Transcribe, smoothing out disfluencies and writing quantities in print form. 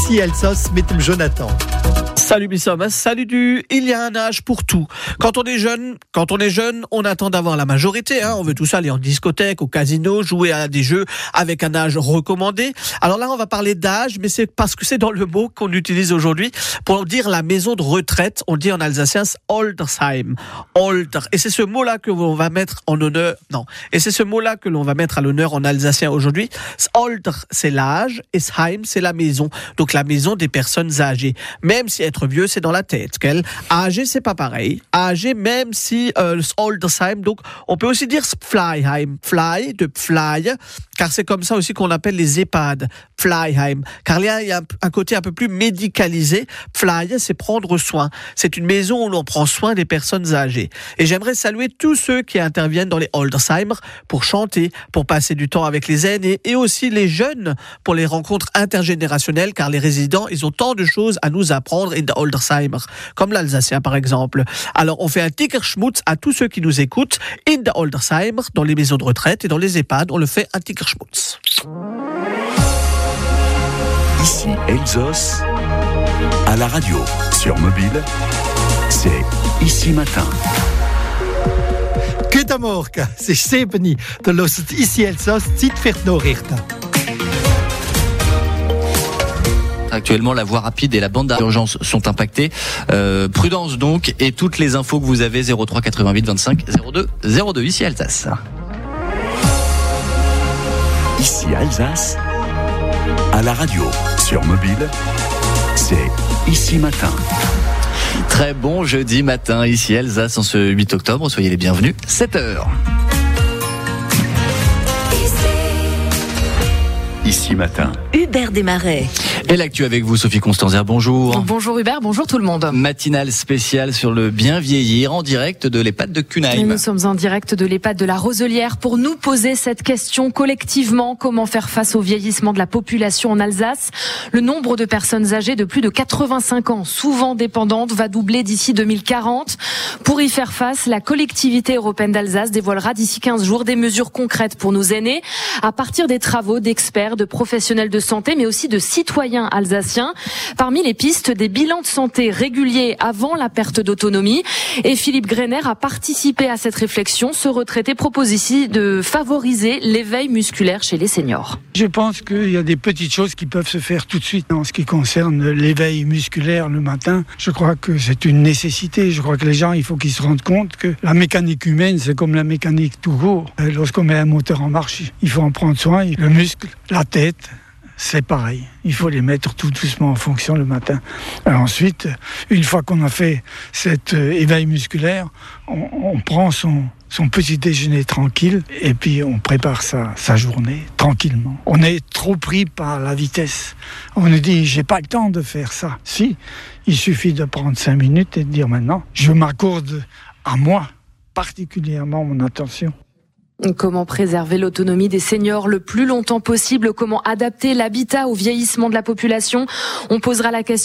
ici Alsace mit dem Jonathan. Salut Bissom, salut il y a un âge pour tout. Quand on est jeune, on attend d'avoir la majorité, on veut tous aller en discothèque, au casino, jouer à des jeux avec un âge recommandé. Alors là, on va parler d'âge, mais c'est parce que c'est dans le mot qu'on utilise aujourd'hui pour dire la maison de retraite. On dit en alsacien Altersheim, Alter. Et c'est ce mot-là que l'on va mettre en honneur, que l'on va mettre à l'honneur en alsacien aujourd'hui. Alter, c'est l'âge, et Heim, c'est la maison. Donc la maison des personnes âgées. Même si être vieux, c'est dans la tête. Âgé, c'est pas pareil. Âgé, même si Altersheim, donc on peut aussi dire Pflegeheim. Fly, de Pflege, car c'est comme ça aussi qu'on appelle les EHPAD. Pflegeheim. Car il y a un côté un peu plus médicalisé. Pflege, c'est prendre soin. C'est une maison où l'on prend soin des personnes âgées. Et j'aimerais saluer tous ceux qui interviennent dans les Altersheimer pour chanter, pour passer du temps avec les aînés et aussi les jeunes pour les rencontres intergénérationnelles, car les résidents, ils ont tant de choses à nous apprendre in der Altersheimer, comme l'Alsacien par exemple. Alors on fait un Tickerschmutz à tous ceux qui nous écoutent in der Altersheimer, dans les maisons de retraite et dans les EHPAD, on le fait un Tickerschmutz. Ici Elsos, à la radio, sur mobile, c'est Ici Matin. Goedemorgen, c'est Sebeni. De lost ici Elsos, Zeit für die Nachrichten. Actuellement, la voie rapide et la bande d'urgence sont impactées. Prudence donc, et toutes les infos que vous avez, 03 88 25 02 02, ici Alsace. Ici Alsace, à la radio, sur mobile, c'est Ici Matin. Très bon jeudi matin, ici Alsace, en ce 8 octobre. Soyez les bienvenus, 7h. Ici Matin. Hubert Desmarais. Et l'actu avec vous, Sophie Constanzer, bonjour. Bonjour Hubert, bonjour tout le monde. Matinale spéciale sur le bien vieillir en direct de l'EHPAD de Cunheim. Nous sommes en direct de l'EHPAD de la Roselière pour nous poser cette question collectivement. Comment faire face au vieillissement de la population en Alsace ? Le nombre de personnes âgées de plus de 85 ans, souvent dépendantes, va doubler d'ici 2040. Pour y faire face, la collectivité européenne d'Alsace dévoilera d'ici 15 jours des mesures concrètes pour nos aînés, à partir des travaux d'experts, de professionnels de santé, mais aussi de citoyens alsaciens. Parmi les pistes, des bilans de santé réguliers avant la perte d'autonomie. Et Philippe Greiner a participé à cette réflexion. Ce retraité propose ici de favoriser l'éveil musculaire chez les seniors. Je pense qu'il y a des petites choses qui peuvent se faire tout de suite. En ce qui concerne l'éveil musculaire le matin, je crois que c'est une nécessité. Je crois que les gens, il faut qu'ils se rendent compte que la mécanique humaine, c'est comme la mécanique tout court. Lorsqu'on met un moteur en marche, il faut en prendre soin. Le muscle, la tête, c'est pareil. Il faut les mettre tout doucement en fonction le matin. Alors ensuite, une fois qu'on a fait cet éveil musculaire, on prend son petit déjeuner tranquille et puis on prépare sa journée tranquillement. On est trop pris par la vitesse. On nous dit, j'ai pas le temps de faire ça. Si, il suffit de prendre 5 minutes et de dire maintenant, je m'accorde à moi particulièrement mon attention. Comment préserver l'autonomie des seniors le plus longtemps possible ? Comment adapter l'habitat au vieillissement de la population ? On posera la question